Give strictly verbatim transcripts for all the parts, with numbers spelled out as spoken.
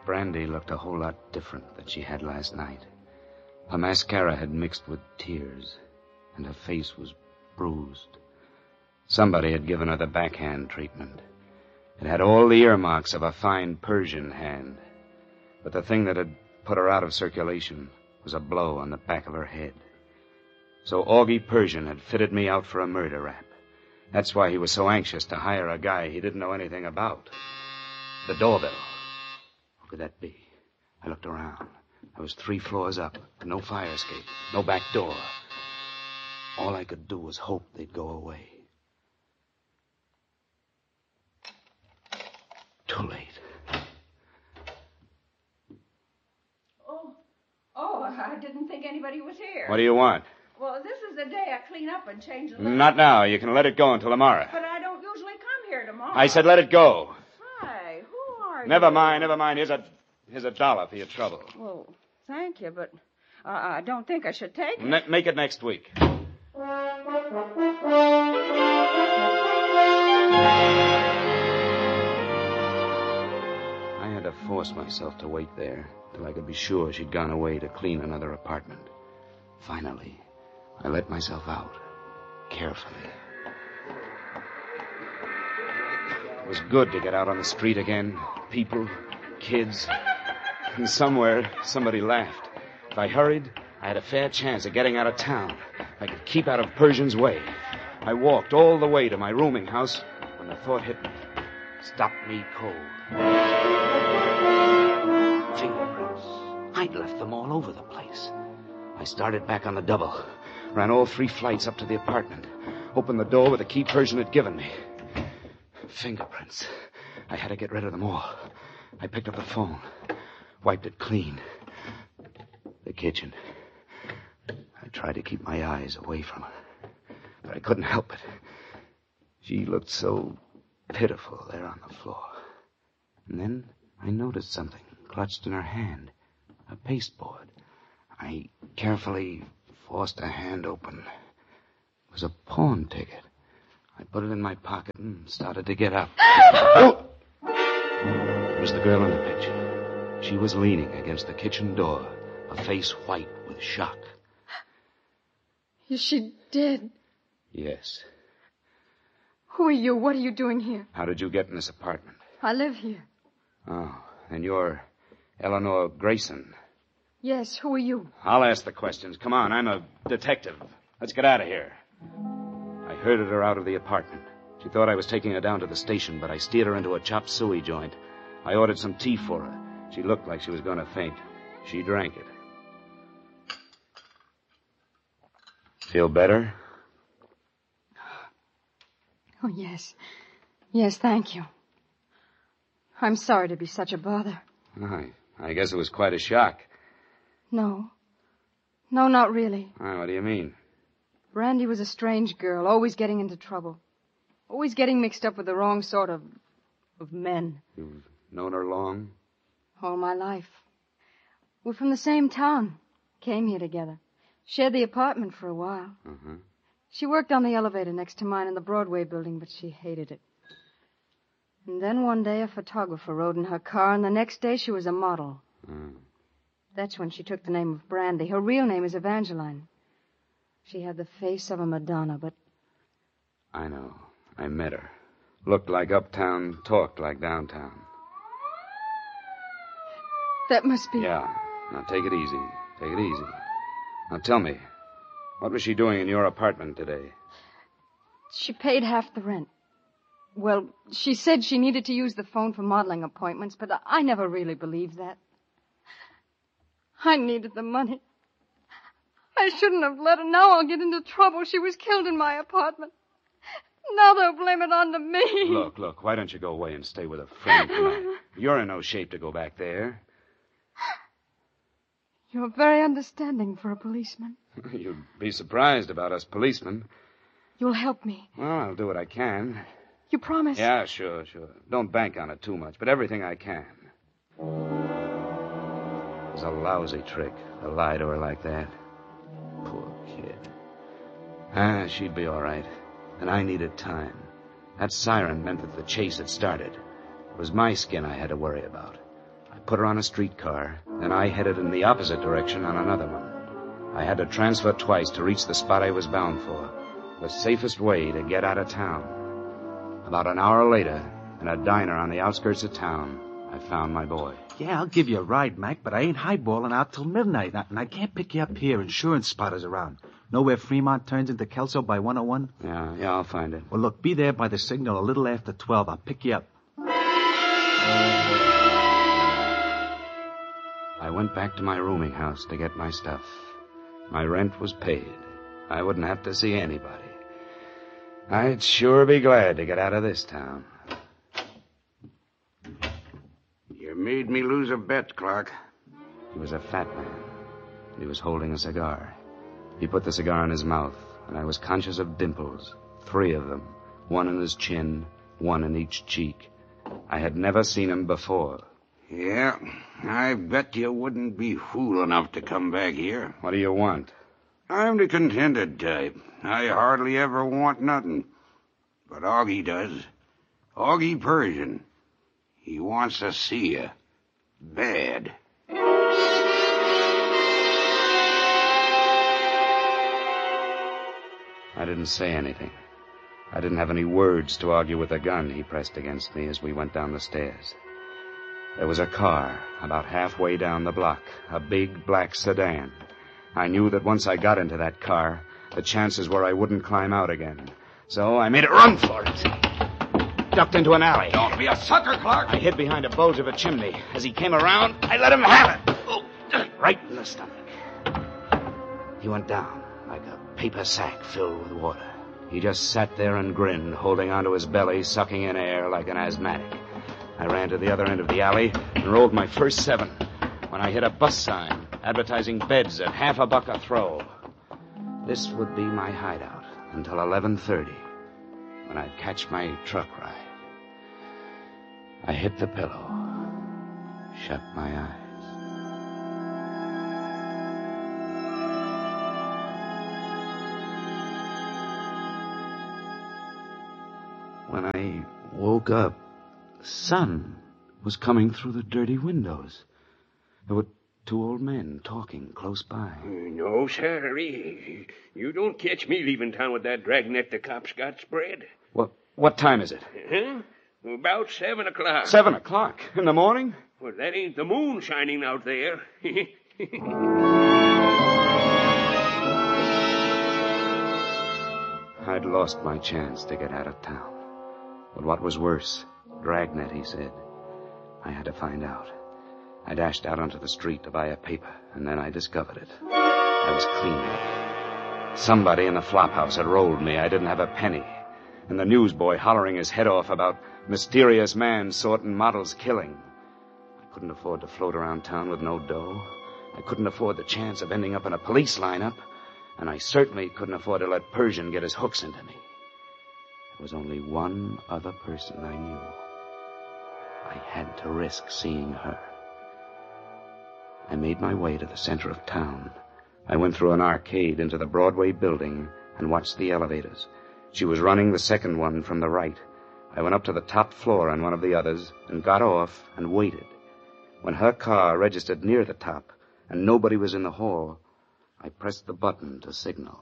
Brandy looked a whole lot different than she had last night. Her mascara had mixed with tears, and her face was bruised. Somebody had given her the backhand treatment. It had all the earmarks of a fine Persian hand. But the thing that had put her out of circulation was a blow on the back of her head. So Augie Persian had fitted me out for a murder rap. That's why he was so anxious to hire a guy he didn't know anything about. The doorbell. What could that be? I looked around. I was three floors up. No fire escape. No back door. All I could do was hope they'd go away. Too late. Oh, oh, I didn't think anybody was here. What do you want? Well, this is the day I clean up and change the light. Not now. You can let it go until tomorrow. But I don't usually come here tomorrow. I said let it go. Hi, who are you? Never mind, never mind. Here's a, here's a dollar for your trouble. Well, thank you, but uh, I don't think I should take it. Ne- make it next week. I had to force myself to wait there till I could be sure she'd gone away to clean another apartment. Finally, I let myself out, carefully. It was good to get out on the street again. People, kids, and somewhere somebody laughed. If I hurried, I had a fair chance of getting out of town. I could keep out of Persian's way. I walked all the way to my rooming house when the thought hit me. Stopped me cold. Fingerprints. I'd left them all over the place. I started back on the double. Ran all three flights up to the apartment. Opened the door with the key Persian had given me. Fingerprints. I had to get rid of them all. I picked up the phone. Wiped it clean. The kitchen. I tried to keep my eyes away from her. But I couldn't help it. She looked so pitiful there on the floor. And then I noticed something clutched in her hand. A pasteboard. I carefully forced her hand open. It was a pawn ticket. I put it in my pocket and started to get up. Oh! It was the girl in the picture. She was leaning against the kitchen door, her face white with shock. Is she dead? Yes. Who are you? What are you doing here? How did you get in this apartment? I live here. Oh, and you're Eleanor Grayson. Yes, who are you? I'll ask the questions. Come on, I'm a detective. Let's get out of here. I herded her out of the apartment. She thought I was taking her down to the station, but I steered her into a chop suey joint. I ordered some tea for her. She looked like she was going to faint. She drank it. Feel better? Oh, yes. Yes, thank you. I'm sorry to be such a bother. I, I guess it was quite a shock. No. No, not really. Oh, what do you mean? Brandy was a strange girl, always getting into trouble. Always getting mixed up with the wrong sort of... of men. You've known her long? All my life. We're from the same town. Came here together. Shared the apartment for a while. Uh-huh. She worked on the elevator next to mine in the Broadway building, but she hated it. And then one day a photographer rode in her car, and the next day she was a model. Mm. That's when she took the name of Brandy. Her real name is Evangeline. She had the face of a Madonna, but... I know. I met her. Looked like uptown, talked like downtown. That must be... Yeah. Now take it easy. Take it easy. Now tell me, what was she doing in your apartment today? She paid half the rent. Well, she said she needed to use the phone for modeling appointments, but I never really believed that. I needed the money. I shouldn't have let her. Now I'll get into trouble. She was killed in my apartment. Now they'll blame it on to me. Look, look, why don't you go away and stay with a friend tonight? You're in no shape to go back there. You're very understanding for a policeman. You'd be surprised about us policemen. You'll help me. Well, I'll do what I can. You promise? Yeah, sure, sure. Don't bank on it too much, but everything I can. It was a lousy trick to lie to her like that. Poor kid. Ah, she'd be all right. And I needed time. That siren meant that the chase had started. It was my skin I had to worry about. I put her on a streetcar. Then I headed in the opposite direction on another one. I had to transfer twice to reach the spot I was bound for. The safest way to get out of town. About an hour later, in a diner on the outskirts of town, I found my boy. Yeah, I'll give you a ride, Mac, but I ain't highballing out till midnight, and I can't pick you up here. Insurance spotters around. Know where Fremont turns into Kelso by one oh one? Yeah, yeah, I'll find it. Well, look, be there by the signal a little after twelve. I'll pick you up. I went back to my rooming house to get my stuff. My rent was paid. I wouldn't have to see anybody. I'd sure be glad to get out of this town. You made me lose a bet, Clark. He was a fat man. He was holding a cigar. He put the cigar in his mouth, and I was conscious of dimples. Three of them. One in his chin, one in each cheek. I had never seen him before. Yeah, I bet you wouldn't be fool enough to come back here. What do you want? I'm the contented type. I hardly ever want nothing. But Augie does. Augie Persian. He wants to see you. Bad. I didn't say anything. I didn't have any words to argue with the gun he pressed against me as we went down the stairs. There was a car about halfway down the block, a big black sedan. I knew that once I got into that car, the chances were I wouldn't climb out again. So I made a run for it. Ducked into an alley. Don't be a sucker, Clark. I hid behind a bulge of a chimney. As he came around, I let him have it. Oh, right in the stomach. He went down like a paper sack filled with water. He just sat there and grinned, holding onto his belly, sucking in air like an asthmatic. I ran to the other end of the alley and rolled my first seven when I hit a bus sign advertising beds at half a buck a throw. This would be my hideout until eleven thirty, when I'd catch my truck ride. I hit the pillow, shut my eyes. When I woke up, the sun was coming through the dirty windows. There were two old men talking close by. No, sir. You don't catch me leaving town with that dragnet the cops got spread. What, what time is it? Huh? About seven o'clock. Seven o'clock? In the morning? Well, that ain't the moon shining out there. I'd lost my chance to get out of town. But what was worse, dragnet, he said. I had to find out. I dashed out onto the street to buy a paper, and then I discovered it. I was clean. Somebody in the flop house had rolled me. I didn't have a penny. And the newsboy hollering his head off about mysterious man sorting models killing. I couldn't afford to float around town with no dough. I couldn't afford the chance of ending up in a police lineup. And I certainly couldn't afford to let Persian get his hooks into me. There was only one other person I knew. I had to risk seeing her. I made my way to the center of town. I went through an arcade into the Broadway building and watched the elevators. She was running the second one from the right. I went up to the top floor on one of the others and got off and waited. When her car registered near the top and nobody was in the hall, I pressed the button to signal.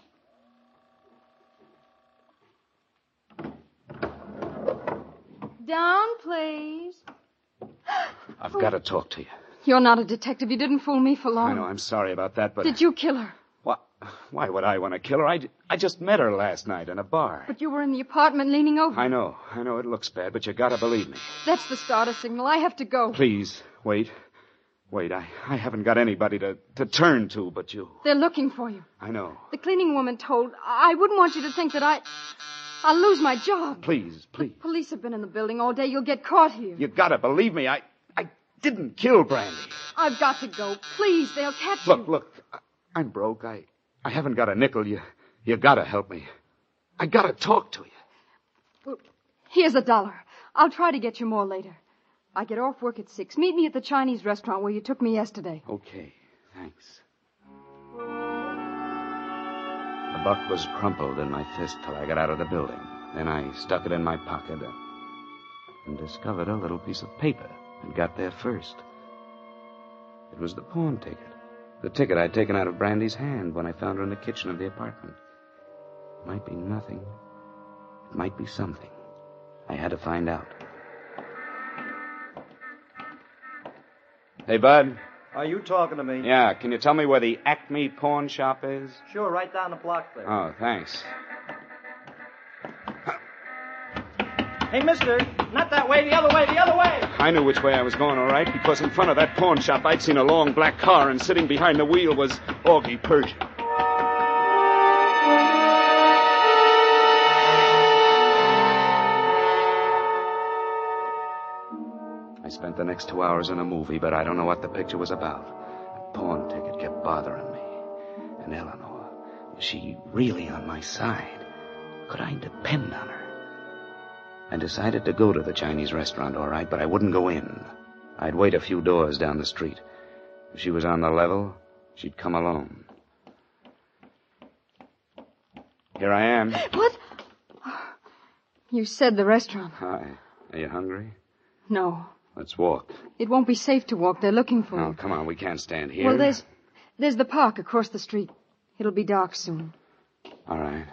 Down, please. I've got to talk to you. You're not a detective. You didn't fool me for long. I know, I'm sorry about that, but... Did you kill her? What? Why would I want to kill her? I, I just met her last night in a bar. But you were in the apartment leaning over. I know. I know it looks bad, but you got to believe me. That's the starter signal. I have to go. Please, wait. Wait, I, I haven't got anybody to, to turn to but you. They're looking for you. I know. The cleaning woman told... I wouldn't want you to think that I... I'll lose my job. Please, please. The police have been in the building all day. You'll get caught here. You gotta believe me. I, I didn't kill Brandy. I've got to go. Please, they'll catch Look, you. look. I, I'm broke. I, I haven't got a nickel. You, you gotta help me. I gotta talk to you. Well, here's a dollar. I'll try to get you more later. I get off work at six. Meet me at the Chinese restaurant where you took me yesterday. Okay, thanks. The buck was crumpled in my fist till I got out of the building. Then I stuck it in my pocket and discovered a little piece of paper and got there first. It was the pawn ticket. The ticket I'd taken out of Brandy's hand when I found her in the kitchen of the apartment. It might be nothing. It might be something. I had to find out. Hey, Bud. Are you talking to me? Yeah, can you tell me where the Acme pawn shop is? Sure, right down the block there. Oh, thanks. Hey, mister, not that way, the other way, the other way! I knew which way I was going, all right, because in front of that pawn shop I'd seen a long black car, and sitting behind the wheel was Augie Persian. I spent the next two hours in a movie, but I don't know what the picture was about. The pawn ticket kept bothering me. And Eleanor, was she really on my side? Could I depend on her? I decided to go to the Chinese restaurant, all right, but I wouldn't go in. I'd wait a few doors down the street. If she was on the level, she'd come alone. Here I am. What? You said the restaurant. Hi. Are you hungry? No. Let's walk. It won't be safe to walk. They're looking for Oh, you. come on. We can't stand here. Well, there's there's the park across the street. It'll be dark soon. All right.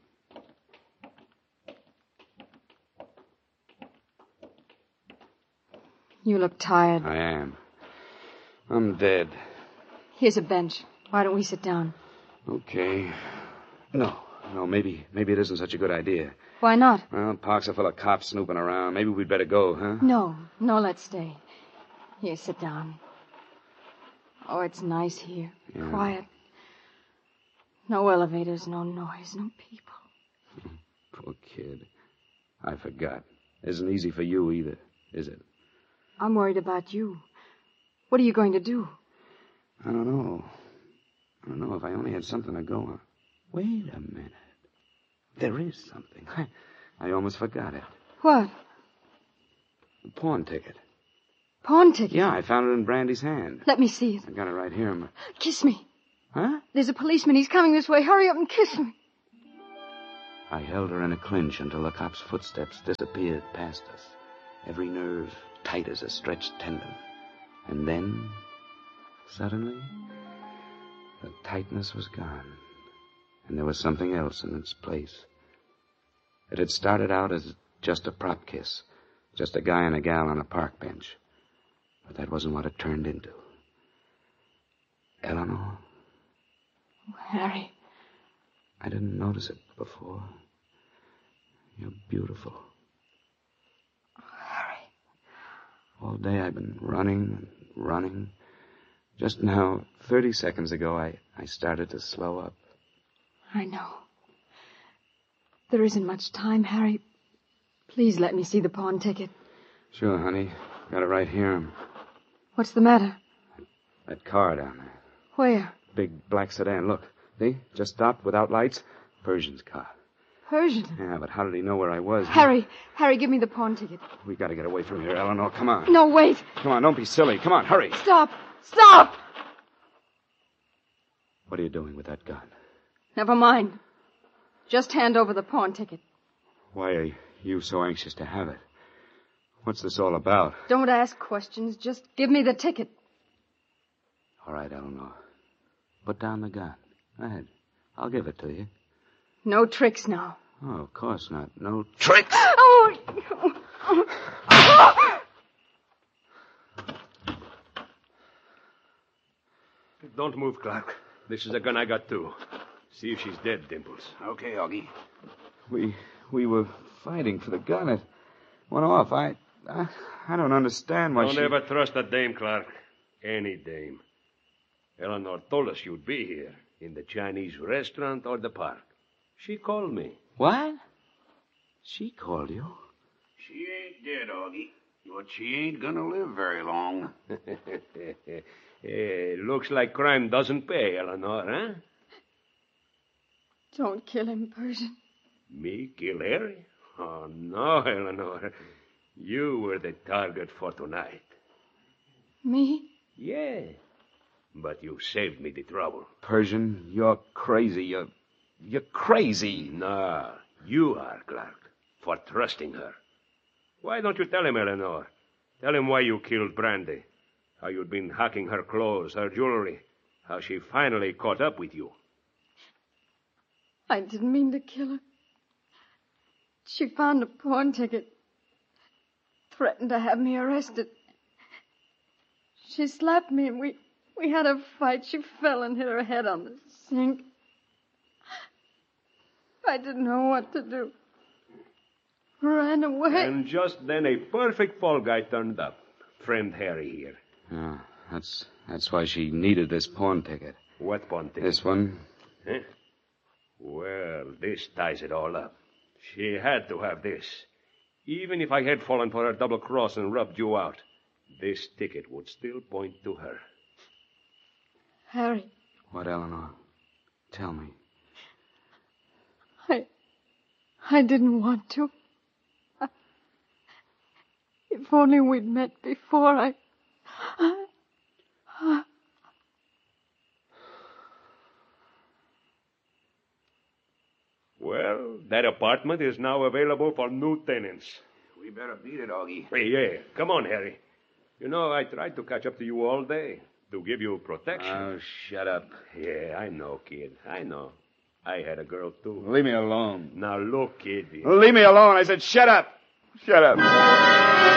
You look tired. I am. I'm dead. Here's a bench. Why don't we sit down? Okay. No, no, maybe maybe it isn't such a good idea. Why not? Well, parks are full of cops snooping around. Maybe we'd better go, huh? No, no, let's stay. Here, sit down. Oh, it's nice here. Yeah. Quiet. No elevators, no noise, no people. Poor kid. I forgot. Isn't easy for you either, is it? I'm worried about you. What are you going to do? I don't know. I don't know if I only had something to go on. Wait a minute. There is something. I, I almost forgot it. What? The pawn ticket. Pawn ticket? Yeah, I found it in Brandy's hand. Let me see it. I got it right here. Ma- Kiss me. Huh? There's a policeman. He's coming this way. Hurry up and kiss me. I held her in a clinch until the cop's footsteps disappeared past us. Every nerve tight as a stretched tendon. And then, suddenly, the tightness was gone. And there was something else in its place. It had started out as just a prop kiss. Just a guy and a gal on a park bench. But that wasn't what it turned into. Eleanor? Oh, Harry. I didn't notice it before. You're beautiful. Oh, Harry. All day I've been running and running. Just now, thirty seconds ago, I, I started to slow up. I know. There isn't much time, Harry. Please let me see the pawn ticket. Sure, honey. Got it right here. What's the matter? That car down there. Where? Big black sedan. Look. See? Just stopped without lights. Persian's car. Persian. Yeah, but how did he know where I was? Harry, Harry, give me the pawn ticket. We gotta get away from here, Eleanor. Come on. No, wait. Come on, don't be silly. Come on, hurry. Stop. Stop! What are you doing with that gun? Never mind. Just hand over the pawn ticket. Why are you so anxious to have it? What's this all about? Don't ask questions. Just give me the ticket. All right, Eleanor. Put down the gun. Go ahead. I'll give it to you. No tricks now. Oh, of course not. No tricks. Oh! Don't move, Clark. This is a gun I got, too. See if she's dead, Dimples. Okay, Augie. We we were fighting for the gun. It went off. I I, I don't understand why Don't she... ever trust a dame, Clark. Any dame. Eleanor told us you'd be here, in the Chinese restaurant or the park. She called me. What? She called you? She ain't dead, Augie. But she ain't gonna live very long. Eh, looks like crime doesn't pay, Eleanor, huh? Don't kill him, Persian. Me kill Harry? Oh, no, Eleanor. You were the target for tonight. Me? Yeah. But you saved me the trouble. Persian, you're crazy. You're... You're crazy. No, you are, Clark, for trusting her. Why don't you tell him, Eleanor? Tell him why you killed Brandy. How you'd been hacking her clothes, her jewelry. How she finally caught up with you. I didn't mean to kill her. She found a pawn ticket. Threatened to have me arrested. She slapped me and we, we had a fight. She fell and hit her head on the sink. I didn't know what to do. Ran away. And just then a perfect fall guy turned up. Friend Harry here. Oh, that's that's why she needed this pawn ticket. What pawn ticket? This one. Huh? Well, this ties it all up. She had to have this. Even if I had fallen for her double cross and rubbed you out, this ticket would still point to her. Harry. What, Eleanor? Tell me. I... I didn't want to. I, if only we'd met before, I... I, I... Well, that apartment is now available for new tenants. We better beat it, Augie. Hey, yeah. Come on, Harry. You know, I tried to catch up to you all day. To give you protection. Oh, shut up. Yeah, I know, kid. I know. I had a girl, too. Leave me alone. Now, look, kid. Leave me alone. I said, shut up. Shut up.